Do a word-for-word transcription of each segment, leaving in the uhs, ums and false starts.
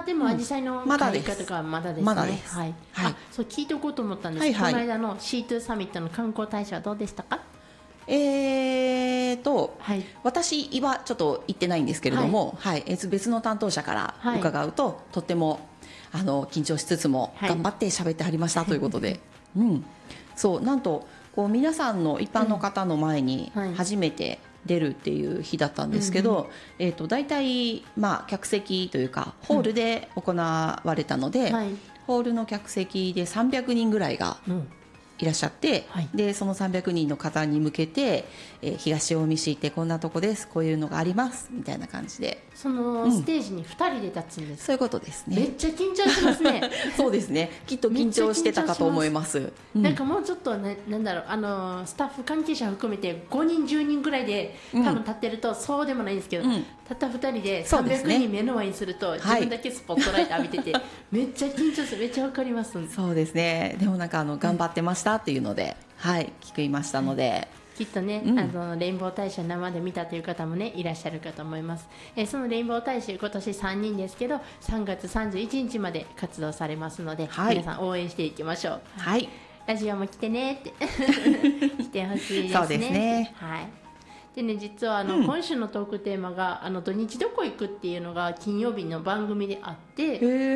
でもアジサイの開花とかはまだですね。 まだです。 はい。 はい、 あ、そう聞いておこうと思ったんです。 はいはい、 この間の シーツー サミットの観光大使はどうでしたか？ えーと、 はい、 私はちょっと行ってないんですけれども、はいはい、別の担当者から伺うと、はい、とってもあの緊張しつつも頑張って喋ってはりました、はい、ということで、うん、そうなんとこう皆さんの一般の方の前に初めて出るっていう日だったんですけど、うんうん、えーと大体、まあ、客席というかホールで行われたので、うん、はい、ホールの客席でさんびゃくにんぐらいが、うん、いらっしゃって、はい、でそのさんびゃくにんの方に向けて、えー、東近江市ってこんなとこです、こういうのがありますみたいな感じで、 そのステージにふたりで立つんです、うん、 そういうことですね。 めっちゃ緊張しますねそうですね、きっと緊張してたかと思います。 うん、なんかもうちょっと、ね、なんだろう、あのスタッフ関係者含めてごにんじゅうにんぐらいで多分立ってるとそうでもないんですけど、うん、たったふたりでさんびゃくにん目の前にすると、ね、自分だけスポットライト浴びてて、はい、めっちゃ緊張する、めっちゃわかります。 そうですね、でもなんかあの頑張ってましたっていうので、うん、はい、聞きましたので、 きっとね、うん、あのレインボー大使を生で見たという方もねいらっしゃるかと思います。えー、そのレインボー大使今年さんにんですけどさんがつさんじゅういちにちまで活動されますので、はい、皆さん応援していきましょう。 はい、 ラジオも来てねって来てほしいですね。 そうですね、 はい。でね、実はあの、うん、今週のトークテーマがあの土日どこ行くっていうのが金曜日の番組であって、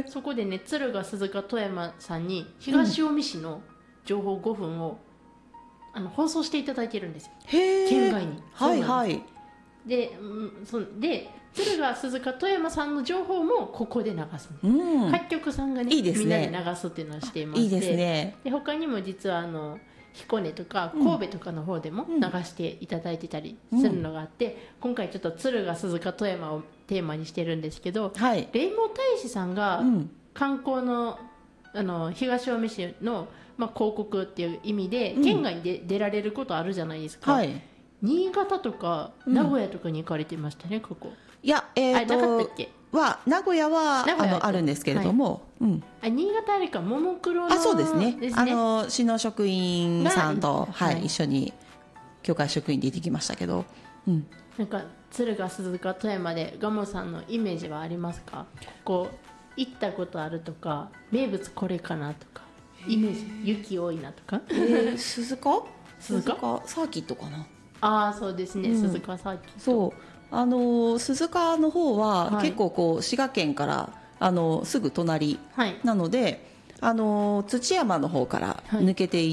そこでね敦賀鈴鹿富山さんに東近江市の情報ごふんを、うん、あの放送していただいてるんですよ、県外に。 はいはい。 で、うん、そで敦賀鈴鹿富山さんの情報もここで流す、うん、各局さんがね、いいですね、みんなで流すっていうのをしていまして、いいですね。で他にも実はあの彦根とか神戸とかの方でも流していただいてたりするのがあって、うん、今回ちょっと敦賀鈴鹿富山をテーマにしてるんですけど、はい、レインボー大使さんが観光の、あの東近江市の、まあ、広告っていう意味で県外にで、うん、出られることあるじゃないですか、はい、新潟とか名古屋とかに行かれてましたね、うん、ここ。 いや、えーと、あ、なかったっけ？は名古屋はあのあるんですけれども、はい、うん、 あ、新潟あれか、ももクロの、 あ、そうですね、あの市の職員さんと、はいはい、一緒に協会職員で行ってきましたけど、うん、 なんか敦賀鈴鹿富山でガモさんのイメージはありますか？ここ行ったことあるとか、名物これかなとか、イメージ雪多いなとか、 えー、鈴鹿鈴鹿サーキットかな。 ああ、そうですね、うん、鈴鹿サーキット。 そう、あの鈴鹿の方は、はい、結構こう滋賀県からあのすぐ隣なので、はい、あの土山の方から抜けていって、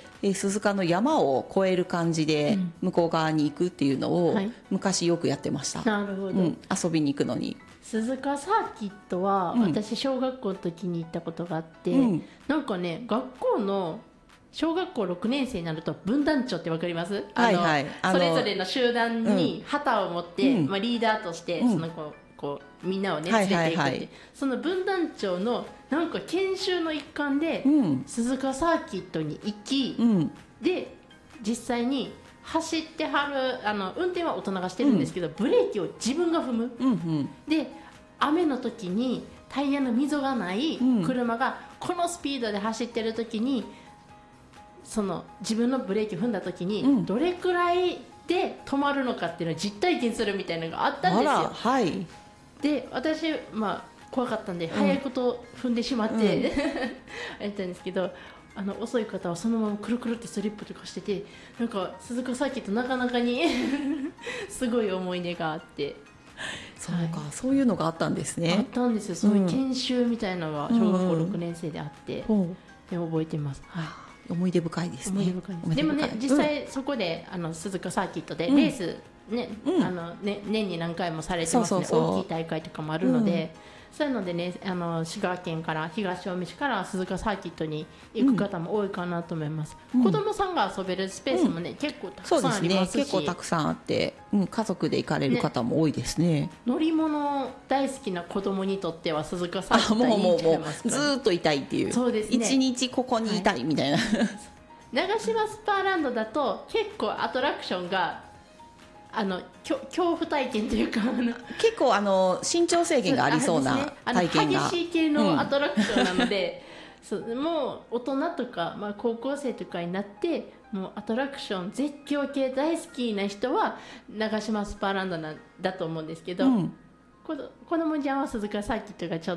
はい、鈴鹿の山を越える感じで向こう側に行くっていうのを、はい、昔よくやってました。 なるほど、うん、 遊びに行くのに。 鈴鹿サーキットは、うん、私小学校の時に行ったことがあって、うん、なんかね、学校の小学校ろくねん生になると分団長って分かります？あの、はいはい、あのそれぞれの集団に旗を持って、うん、まあ、リーダーとして、うん、そのこうこうみんなをね連れていくって、はいはいはい、その分団長のなんか研修の一環で、うん、鈴鹿サーキットに行き、うん、で実際に走ってはる、あの運転は大人がしてるんですけど、うん、ブレーキを自分が踏む、うんうん、で雨の時にタイヤの溝がない車がこのスピードで走ってる時に、その自分のブレーキを踏んだ時に、うん、どれくらいで止まるのかっていうのを実体験するみたいなのがあったんですよ。はい、で私、まあ、怖かったんで、うん、早いこと踏んでしまって、うん、やったんですけど、あの遅い方はそのままくるくるってスリップとかしてて、なんか鈴鹿サーキットなかなかにすごい思い出があって。 そうか、はい、そういうのがあったんですね。 あったんですよ、そういう研修みたいなのが小学校ろくねん生であって、うん、で覚えてます。はい、 思い出深いですね。 思い出深いです。でもね、実際そこで、うん、あの鈴鹿サーキットでレース、うんねうん、あのね、年に何回もされてますね。そうそうそう、大きい大会とかもあるので、うん、そういうのでね、あの滋賀県から東近江市から鈴鹿サーキットに行く方も多いかなと思います、うん、子供さんが遊べるスペースもね、うん、結構たくさんありますし、そうですね、結構たくさんあって、うん、家族で行かれる方も多いですね。 ね、乗り物大好きな子供にとっては鈴鹿サーキットに行っちゃいますから、ね、 ずっといたいっていう、そうですね、一日ここにいたいみたいな、はい、 長島スパーランドだと結構アトラクションがあの恐怖体験というか、 結構あの身長制限がありそうな体験が、 激しい系のアトラクションなので、うん、そうもう大人とか、まあ、高校生とかになってもうアトラクション絶叫系大好きな人は長島スパーランドなんだと思うんですけど、うん、子供ちゃんは鈴鹿サーキットがちょっと